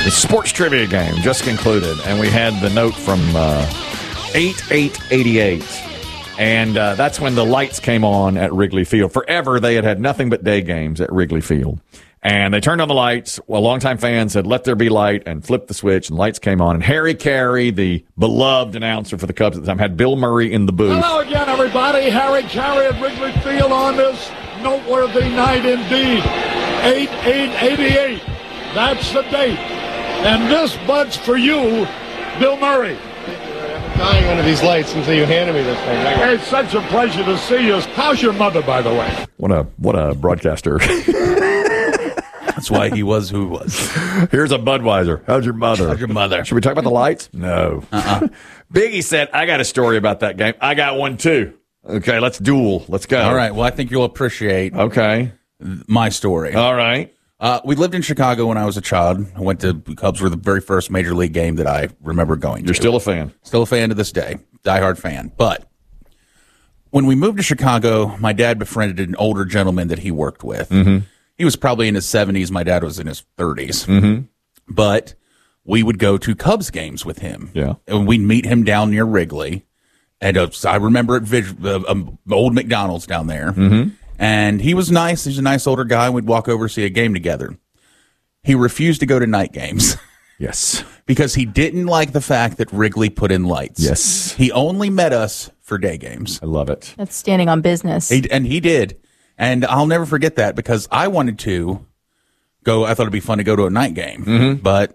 The sports trivia game just concluded, and we had the note from 8888. And that's when the lights came on at Wrigley Field. Forever, they had nothing but day games at Wrigley Field. And they turned on the lights. Well, longtime fans said, let there be light, and flipped the switch, and lights came on. And Harry Carey, the beloved announcer for the Cubs at the time, had Bill Murray in the booth. Hello again, everybody. Harry Carey at Wrigley Field on this noteworthy night indeed. 8888. That's the date. And this bud's for you, Bill Murray. I'm dying under these lights until you handed me this thing. It's such a pleasure to see you. How's your mother, by the way? What a broadcaster. That's why he was who he was. Here's a Budweiser. How's your mother? How's your mother? Should we talk about the lights? No. Biggie said, I got a story about that game. I got one too. Okay, let's duel. Let's go. All right. Well, I think you'll appreciate my story. All right. We lived in Chicago when I was a child. I went to Cubs were the very first major league game that I remember going to. You're still a fan? Still a fan to this day. Diehard fan. But when we moved to Chicago, my dad befriended an older gentleman that he worked with. Mm-hmm. He was probably in his 70s. My dad was in his 30s. Mm-hmm. But we would go to Cubs games with him. Yeah. And we'd meet him down near Wrigley. And I remember at old McDonald's down there. Mm-hmm. And he was nice. He's a nice older guy. We'd walk over, see a game together. He refused to go to night games. Yes. Because he didn't like the fact that Wrigley put in lights. Yes. He only met us for day games. I love it. That's standing on business. He did. And I'll never forget that because I wanted to go. I thought it'd be fun to go to a night game. Mm-hmm. But,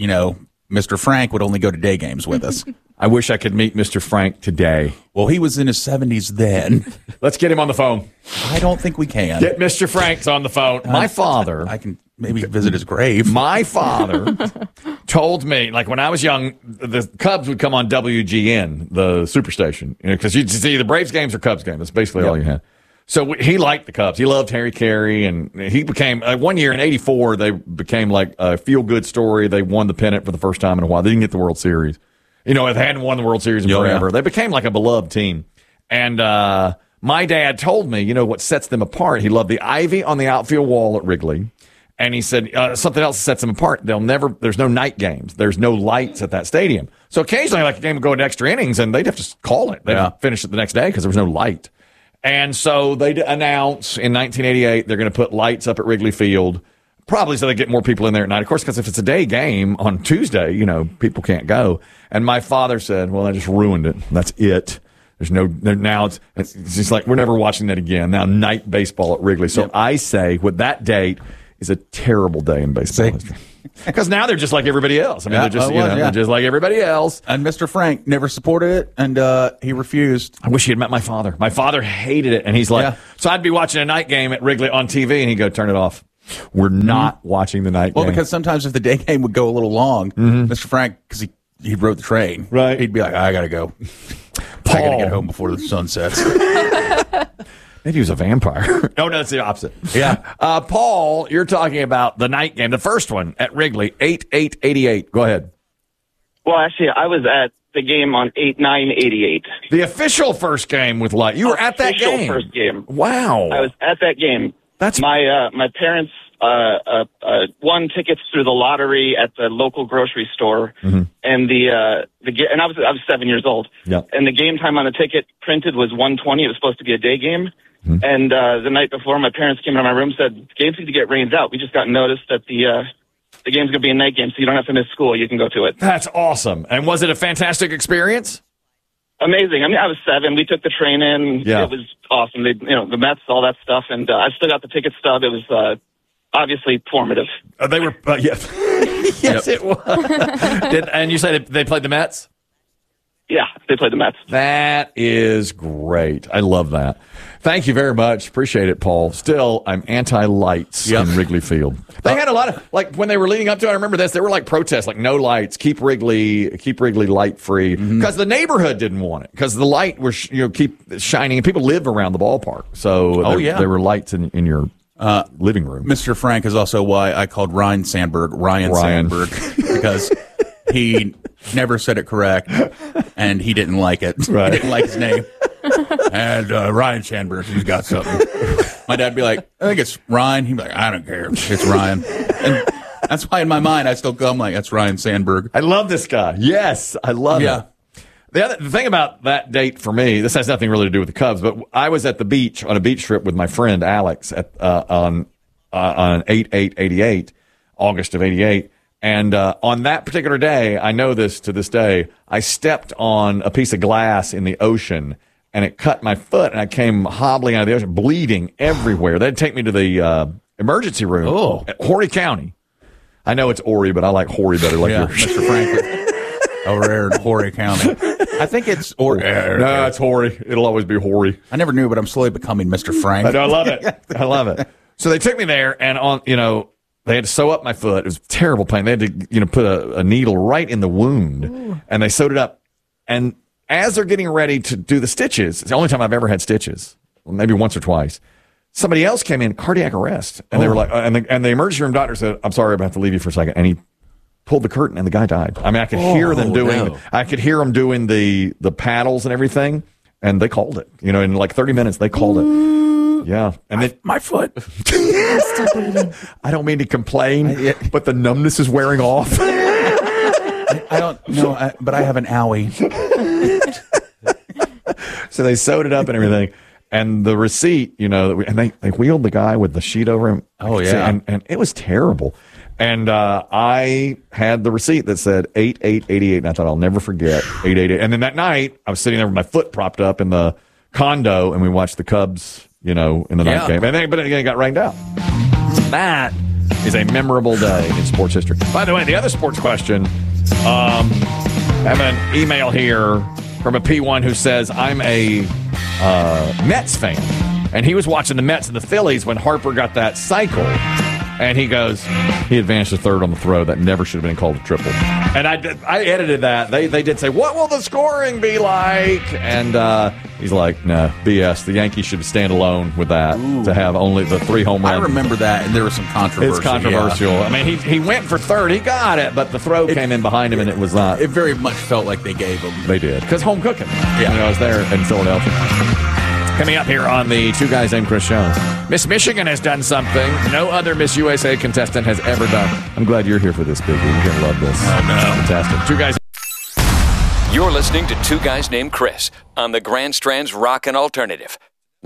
Mr. Frank would only go to day games with us. I wish I could meet Mr. Frank today. Well, he was in his 70s then. Let's get him on the phone. I don't think we can. Get Mr. Frank's on the phone. My father. I can maybe visit his grave. My father told me, like when I was young, the Cubs would come on WGN, the superstation, because you'd see the Braves games or Cubs games. That's basically all you had. So he liked the Cubs. He loved Harry Carey, and he became one year in '84. They became like a feel-good story. They won the pennant for the first time in a while. They didn't get the World Series. They hadn't won the World Series in forever. Yeah. They became like a beloved team. And my dad told me, what sets them apart. He loved the ivy on the outfield wall at Wrigley. And he said something else sets them apart. There's no night games. There's no lights at that stadium. So occasionally, like a game would go into extra innings, and they'd have to call it. They'd finish it the next day because there was no light. And so they announce in 1988 they're going to put lights up at Wrigley Field, probably so they get more people in there at night. Of course, because if it's a day game on Tuesday, people can't go. And my father said, well, I just ruined it. That's it. There's now it's just like we're never watching that again. Now night baseball at Wrigley. So I say with that date is a terrible day in baseball history. Because now they're just like everybody else. They're just they're just like everybody else. And Mr. Frank never supported it, and he refused. I wish he had met my father. My father hated it, and he's like, so I'd be watching a night game at Wrigley on TV, and he'd go, turn it off. We're not watching the night game. Well, because sometimes if the day game would go a little long, Mr. Frank, because he rode the train, right? He'd be like, I got to go. I got to get home before the sun sets. Maybe he was a vampire. No, it's the opposite. Yeah. Paul, you're talking about the night game, the first one at Wrigley, 8888. Go ahead. Well, actually, I was at the game on 8988. The official first game with light. You were at that game? First game. Wow. I was at that game. That's my parents won tickets through the lottery at the local grocery store, and and I was 7 years old. Yeah. And the game time on the ticket printed was 1:20. It was supposed to be a day game. And the night before, my parents came into my room and said, the game's going to get rained out. We just got notice that the game's going to be a night game, so you don't have to miss school. You can go to it. That's awesome. And was it a fantastic experience? Amazing. I mean, I was 7. We took the train in. Yeah. It was awesome. The Mets, all that stuff. And I still got the ticket stub. It was obviously formative. They were, yes. Yes, it was. And you said they played the Mets? Yeah, they played the Mets. That is great. I love that. Thank you very much. Appreciate it, Paul. Still, I'm anti-lights in Wrigley Field. They had a lot of, like, when they were leading up to it, I remember this, there were, like, protests, like, no lights, keep Wrigley light-free. Because the neighborhood didn't want it. Because the light was, keep shining. And people live around the ballpark. So there were lights in your living room. Mr. Frank is also why I called Ryan Sandberg Sandberg. Because he never said it correct, and he didn't like it. Right. He didn't like his name. And Ryan Sandberg, he's got something. My dad would be like, I think it's Ryan. He'd be like, I don't care. It's Ryan. And That's why in my mind I'm like, that's Ryan Sandberg. I love this guy. Yes, I love it. The thing about that date for me, this has nothing really to do with the Cubs, but I was at the beach on a beach trip with my friend Alex on 8/8/88, August of 88. And on that particular day, I know this to this day, I stepped on a piece of glass in the ocean, and it cut my foot, and I came hobbling out of the ocean, bleeding everywhere. They'd take me to the emergency room at Horry County. I know it's Horry, but I like Horry better. Like Mr. Franklin. Over there in Horry County. I think it's Horry. No, it's Horry. It'll always be Horry. I never knew, but I'm slowly becoming Mr. Frank. I love it. I love it. So they took me there, and they had to sew up my foot. It was terrible pain. They had to, put a needle right in the wound, and they sewed it up. And as they're getting ready to do the stitches, it's the only time I've ever had stitches, maybe once or twice. Somebody else came in, cardiac arrest, and they were like, and the emergency room doctor said, "I'm sorry, I'm going to have to leave you for a second." And he pulled the curtain, and the guy died. I mean, I could hear them doing. I could heir them doing the paddles and everything, and they called it. In like 30 minutes, they called it. Yeah, and then my foot. I don't mean to complain, but the numbness is wearing off. I don't know, but I have an owie. So they sewed it up and everything, and the receipt, and they wheeled the guy with the sheet over him. Oh yeah, and it was terrible. And I had the receipt that said 8/8/88, and I thought I'll never forget 8/8. And then that night, I was sitting there with my foot propped up in the condo, and we watched the Cubs, in the night game. But it got rained out. That is a memorable day in sports history. By the way, the other sports question, I have an email here from a P1 who says, I'm a Mets fan, and he was watching the Mets and the Phillies when Harper got that cycle. And he goes, he advanced to third on the throw. That never should have been called a triple. And I edited that. They did say, what will the scoring be like? And he's like, no, BS. The Yankees should stand alone with that to have only the 3 home runs. I remember that, and there was some controversy. It's controversial. Yeah. I mean, he went for third. He got it, but the throw came in behind him, and it was not. It very much felt like they gave him. They did. Because home cooking. Yeah. I was there in Philadelphia. Coming up here on the Two Guys Named Chris show, Miss Michigan has done something no other Miss USA contestant has ever done. I'm glad you're here for this, Biggie. You're going to love this. Oh, no. Fantastic. Two Guys. You're listening to Two Guys Named Chris on the Grand Strand's Rockin' Alternative,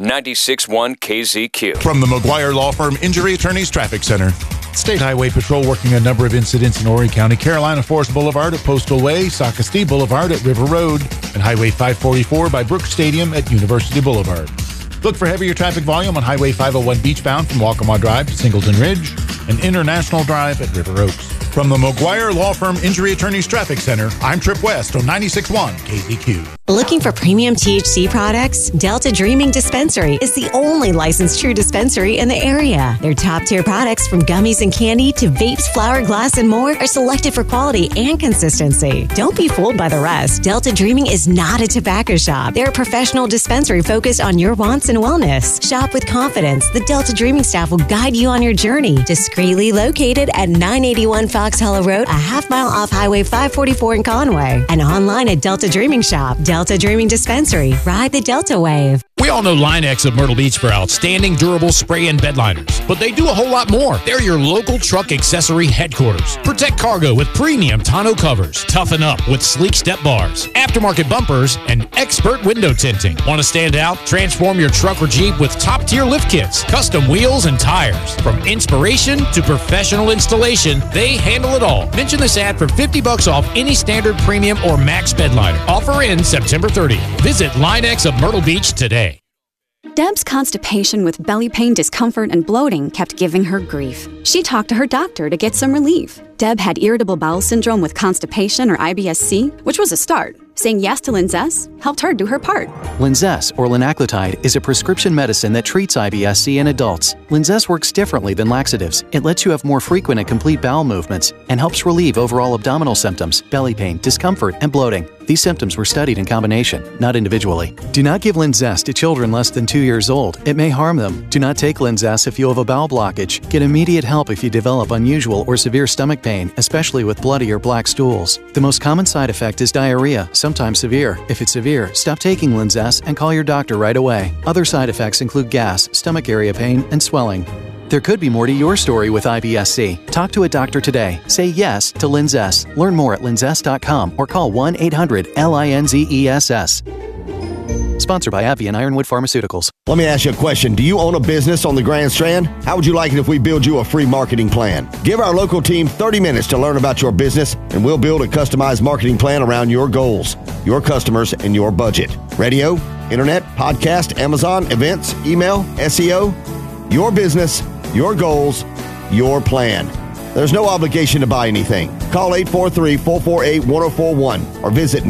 96.1 KZQ. From the McGuire Law Firm Injury Attorneys Traffic Center. State Highway Patrol working a number of incidents in Horry County. Carolina Forest Boulevard at Postal Way, Socastee Boulevard at River Road, and Highway 544 by Brooks Stadium at University Boulevard. Look for heavier traffic volume on Highway 501 beachbound from Waccamaw Drive to Singleton Ridge and International Drive at River Oaks. From the McGuire Law Firm Injury Attorneys Traffic Center, I'm Trip West on 96.1 KZQ. Looking for premium THC products? Delta Dreaming Dispensary is the only licensed true dispensary in the area. Their top-tier products from gummies and candy to vapes, flower, glass, and more are selected for quality and consistency. Don't be fooled by the rest. Delta Dreaming is not a tobacco shop. They're a professional dispensary focused on your wants and wellness. Shop with confidence. The Delta Dreaming staff will guide you on your journey. Discreetly located at 981 Fox Hollow Road, a half-mile off Highway 544 in Conway. And online at Delta Dreaming Shop. Delta Dreaming Dispensary. Ride the Delta Wave. We all know Line-X of Myrtle Beach for outstanding durable spray and bed liners, but they do a whole lot more. They're your local truck accessory headquarters. Protect cargo with premium tonneau covers. Toughen up with sleek step bars, aftermarket bumpers, and expert window tinting. Want to stand out? Transform your truck or Jeep with top-tier lift kits, custom wheels, and tires. From inspiration to professional installation, they handle it all. Mention this ad for $50 off any standard premium or max bed liner. Offer ends September 30th. Visit Line-X of Myrtle Beach today. Deb's constipation with belly pain, discomfort, and bloating kept giving her grief. She talked to her doctor to get some relief. Deb had irritable bowel syndrome with constipation or IBS-C, which was a start. Saying yes to Linzess helped her do her part. Linzess, or linaclotide, is a prescription medicine that treats IBS-C in adults. Linzess works differently than laxatives. It lets you have more frequent and complete bowel movements and helps relieve overall abdominal symptoms, belly pain, discomfort, and bloating. These symptoms were studied in combination, not individually. Do not give Linzess to children less than 2 years old. It may harm them. Do not take Linzess if you have a bowel blockage. Get immediate help if you develop unusual or severe stomach pain, especially with bloody or black stools. The most common side effect is diarrhea, sometimes severe. If it's severe, stop taking Linzess and call your doctor right away. Other side effects include gas, stomach area pain, and swelling. There could be more to your story with IBS-C. Talk to a doctor today. Say yes to Linzess. Learn more at linzess.com or call 1-800-LINZESS. Sponsored by AbbVie and Ironwood Pharmaceuticals. Let me ask you a question. Do you own a business on the Grand Strand? How would you like it if we build you a free marketing plan? Give our local team 30 minutes to learn about your business, and we'll build a customized marketing plan around your goals, your customers, and your budget. Radio, internet, podcast, Amazon, events, email, SEO. Your business, your goals, your plan. There's no obligation to buy anything. Call 843-448-1041 or visit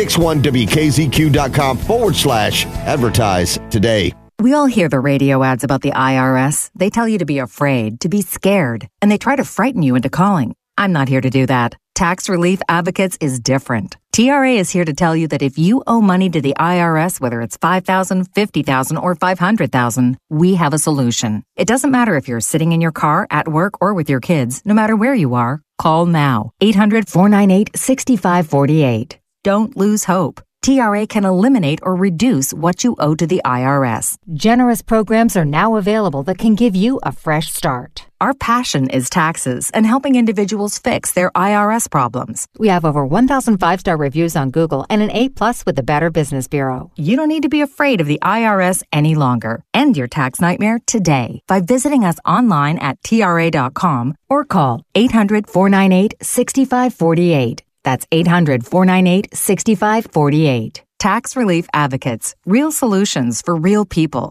961wkzq.com/advertise today. We all hear the radio ads about the IRS. They tell you to be afraid, to be scared, and they try to frighten you into calling. I'm not here to do that. Tax Relief Advocates is different. TRA is here to tell you that if you owe money to the IRS, whether it's $5,000, $50,000, or $500,000, we have a solution. It doesn't matter if you're sitting in your car, at work, or with your kids. No matter where you are, call now. 800-498-6548. Don't lose hope. TRA can eliminate or reduce what you owe to the IRS. Generous programs are now available that can give you a fresh start. Our passion is taxes and helping individuals fix their IRS problems. We have over 1,000 5-star reviews on Google and an A+ with the Better Business Bureau. You don't need to be afraid of the IRS any longer. End your tax nightmare today by visiting us online at TRA.com or call 800-498-6548. That's 800-498-6548. Tax Relief Advocates. Real solutions for real people.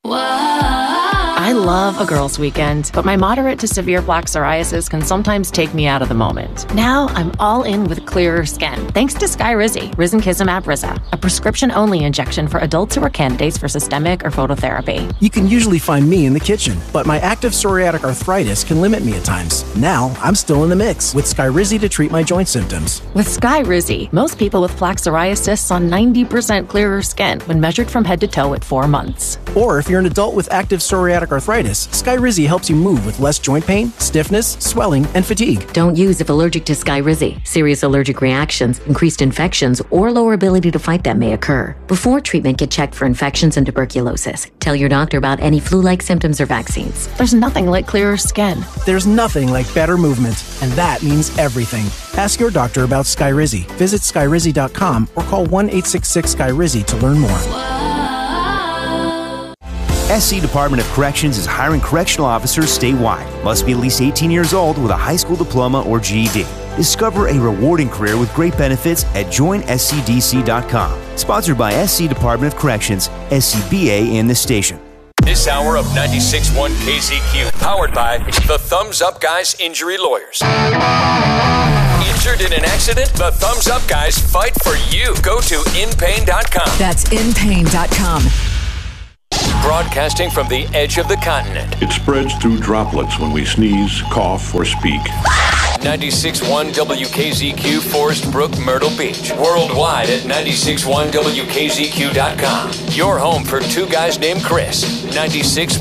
I love a girls' weekend, but my moderate to severe plaque psoriasis can sometimes take me out of the moment. Now I'm all in with clearer skin, thanks to Skyrizi, risankizumab Riza, a prescription-only injection for adults who are candidates for systemic or phototherapy. You can usually find me in the kitchen, but my active psoriatic arthritis can limit me at times. Now I'm still in the mix with Skyrizi to treat my joint symptoms. With Skyrizi, most people with plaque psoriasis saw 90% clearer skin when measured from head to toe at 4 months. Or if you're an adult with active psoriatic arthritis, Skyrizi helps you move with less joint pain, stiffness, swelling, and fatigue. Don't use if allergic to Skyrizi. Serious allergic reactions, increased infections, or lower ability to fight them may occur. Before treatment, get checked for infections and tuberculosis. Tell your doctor about any flu-like symptoms or vaccines. There's nothing like clearer skin. There's nothing like better movement, and that means everything. Ask your doctor about Skyrizi. Visit Skyrizi.com or call 1-866-SKYRIZI to learn more. SC Department of Corrections is hiring correctional officers statewide. Must be at least 18 years old with a high school diploma or GED. Discover a rewarding career with great benefits at joinscdc.com. Sponsored by SC Department of Corrections, SCBA, and the station. This hour of 96.1 KZQ, powered by the Thumbs Up Guys Injury Lawyers. Injured in an accident? The Thumbs Up Guys fight for you. Go to inpain.com. That's inpain.com. Broadcasting from the edge of the continent. It spreads through droplets when we sneeze, cough, or speak. 96.1 WKZQ, Forest Brook, Myrtle Beach. Worldwide at 96.1WKZQ.com. Your home for two guys named Chris. 96.1